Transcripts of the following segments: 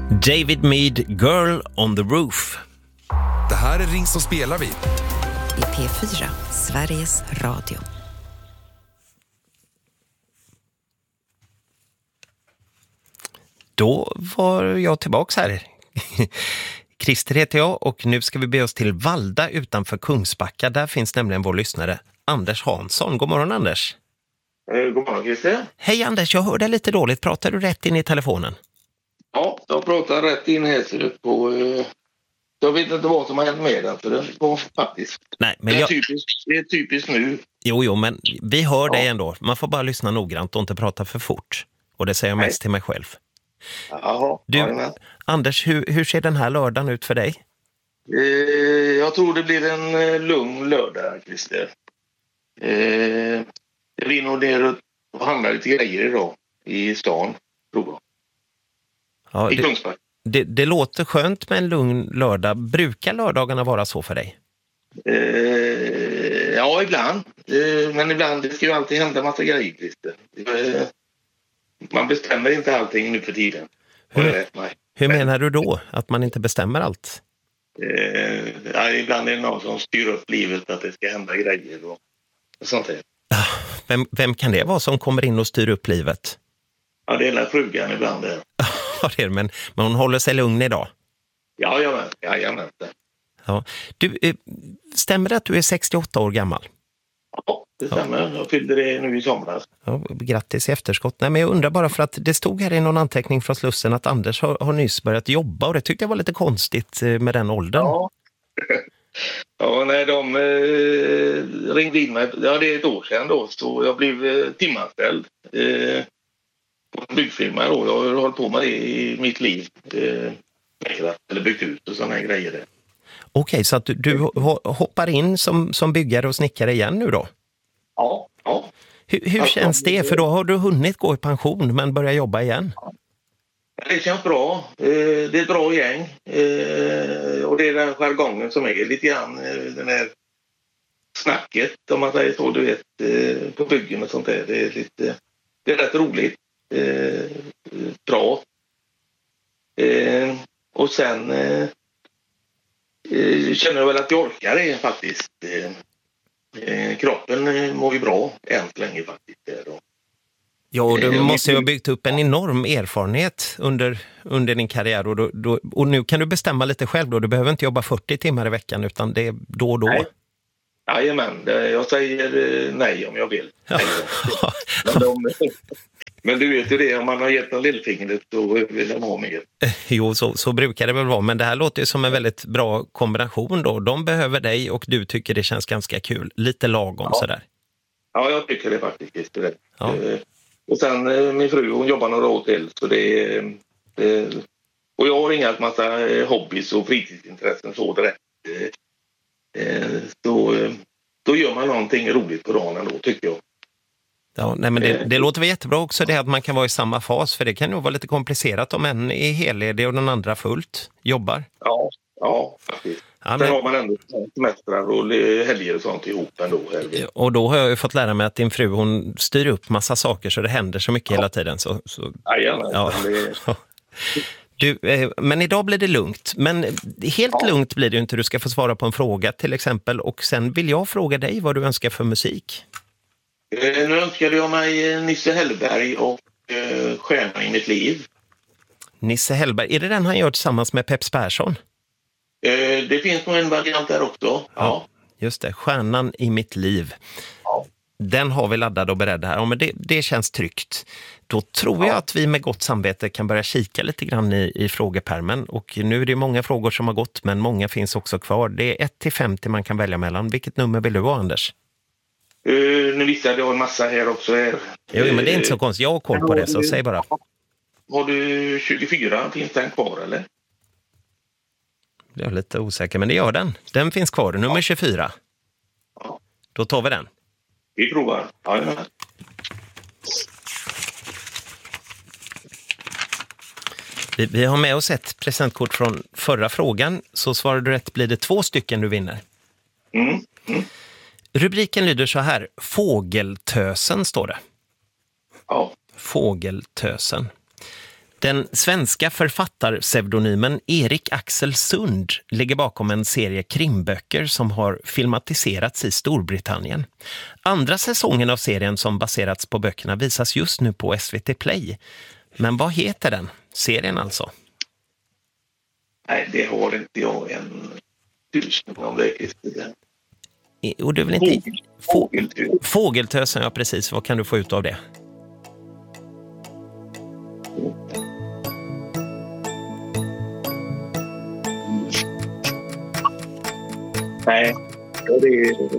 David Mead, Girl on the Roof. Det här är Ring så spelar vi. I P4, Sveriges Radio. Då var jag tillbaks här. Christer heter jag och nu ska vi be oss till Valda utanför Kungsbacka. Där finns nämligen vår lyssnare Anders Hansson. God morgon Anders. God morgon Christer. Hej Anders, jag hör dig lite dåligt. Pratar du rätt in i telefonen? Ja, jag pratar rätt in här på... Jag vet inte vad som har hänt med den för den går faktiskt. Nej, men det är typiskt nu. Jo, men vi hör dig ändå. Man får bara lyssna noggrant och inte prata för fort. Och det säger jag mest till mig själv. Jaha, Anders, hur ser den här lördagen ut för dig? Jag tror det blir en lugn lördag, Christer. Jag blir nog ner och handlar lite grejer idag i stan, tror jag. Ja, I Kungsbacka. Det låter skönt med en lugn lördag. Brukar lördagarna vara så för dig? Ja, ibland. Men ibland, det ska ju alltid hända massa grejer, Christer. Man bestämmer inte allting nu för tiden. Hur menar du då? Att man inte bestämmer allt? Ibland är det någon som styr upp livet att det ska hända grejer och sånt där. Vem kan det vara som kommer in och styr upp livet? Ja, det är hela frugan ibland. Ja, det är det, men hon håller sig lugn idag. Ja. Ja. Du, stämmer det att du är 68 år gammal? Ja, det stämmer. Jag fyllde det nu i somras. Ja, grattis i efterskott. Nej, men jag undrar bara för att det stod här i någon anteckning från Slussen att Anders har nyss börjat jobba och det tyckte jag var lite konstigt med den åldern. Ja, när de ringde in mig, det är ett år sedan då, så jag blev timanställd på en byggfirma då. Jag har hållit på med det i mitt liv, eller byggt ut och sådana här grejer. Okej, så att du hoppar in som byggare och snickare igen nu då? Ja. Hur känns det? För då har du hunnit gå i pension men börja jobba igen. Det känns bra. Det är ett bra gäng. Och det är den jargongen som är lite grann den här snacket, om man säger så, du vet, på byggen och sånt där. Det är rätt roligt. Bra. Och sen känner jag väl att jag orkar det faktiskt. Kroppen mår ju bra än så länge faktiskt. Ja, och du måste ju ha byggt upp en enorm erfarenhet under din karriär och nu kan du bestämma lite själv då. Du behöver inte jobba 40 timmar i veckan utan det är då och då. Nej. Jajamän, jag säger nej om jag vill. Men du vet ju det, om man har gett en lillfingret då vill de ha mer. Jo, så brukar det väl vara. Men det här låter ju som en väldigt bra kombination då. De behöver dig och du tycker det känns ganska kul. Lite lagom sådär. Ja, jag tycker det faktiskt. Det. Ja. Och sen min fru, hon jobbar några år till. Så och jag har inga massa hobbys och fritidsintressen så direkt. Då gör man någonting roligt på dagen då, tycker jag. Ja, nej, men det låter väl jättebra också det att man kan vara i samma fas, för det kan nog vara lite komplicerat om en är helledig och den andra fullt jobbar. Ja, faktiskt. Ja, sen har man ändå semestrar och helger och sånt ihop ändå. Och då har jag ju fått lära mig att din fru, hon styr upp massa saker så det händer så mycket hela tiden. Ja. Du, men idag blir det lugnt. Men helt lugnt blir det ju inte. Du ska få svara på en fråga till exempel. Och sen vill jag fråga dig vad du önskar för musik. Nu önskade jag mig Nisse Hellberg och Stjärnan i mitt liv. Nisse Hellberg, är det den han gör tillsammans med Peps Persson? Det finns nog en variant där också. Ja. Just det, Stjärnan i mitt liv. Ja. Den har vi laddad och beredd här. Ja, men det känns tryggt. Då tror jag att vi med gott samvete kan börja kika lite grann i frågepärmen. Och nu är det många frågor som har gått, men många finns också kvar. Det är 1-50 man kan välja mellan. Vilket nummer vill du ha, Anders? Nu visste jag att jag har en massa här också. Jo, men det är inte så konstigt. Jag har koll på det, så säg bara. Har du 24? Finns den kvar, eller? Jag är lite osäker, men det gör den. Den finns kvar, nummer 24. Ja. Då tar vi den. Vi provar. Ja. Vi har med oss ett presentkort från förra frågan. Så svarar du rätt blir det 2 stycken du vinner. Mm. Rubriken lyder så här: Fågeltösen står det. Ja. Fågeltösen. Den svenska författarpseudonymen Erik Axel Sund ligger bakom en serie krimböcker som har filmatiserats i Storbritannien. Andra säsongen av serien som baserats på böckerna visas just nu på SVT Play. Men vad heter den? Serien alltså? Nej, det har inte jag en tusen om det, Christer. Och du vill inte... Fågeltösen, ja precis. Vad kan du få ut av det? Nej, det är...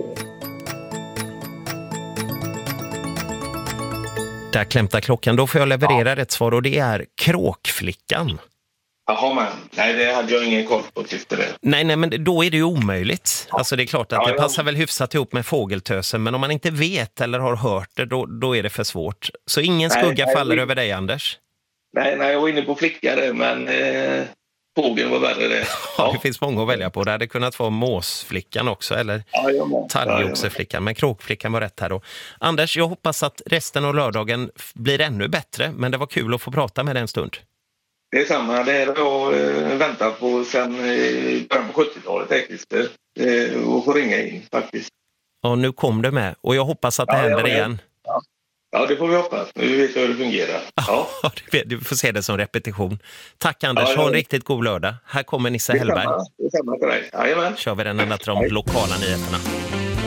Där klämtar klockan. Då får jag leverera rätt svar och det är Kråkflickan. Jaha, men nej, det hade jag ingen koll på efter det. Nej, men då är det ju omöjligt. Alltså det är klart att det passar väl hyfsat ihop med Fågeltösen, men om man inte vet eller har hört det, då är det för svårt. Så ingen skugga faller över dig, Anders? Nej, jag var inne på flicka där, men fågeln var värre det. Ja, det finns många att välja på. Det hade kunnat vara måsflickan också, eller talgoxeflickan, men Kråkflickan var rätt här då. Anders, jag hoppas att resten av lördagen blir ännu bättre, men det var kul att få prata med dig en stund. Det är samma, det har jag väntat på sedan början på 70-talet, Christer. Och få ringa in faktiskt. Ja, nu kom du med och jag hoppas att det händer igen. Ja, det får vi hoppas. Nu vet jag hur det fungerar. Ja. Du får se det som repetition. Tack Anders, ha en riktigt god lördag. Här kommer Nisse Hellberg. Det är samma för dig. Jajamän. Kör vi den ända till de lokala nyheterna.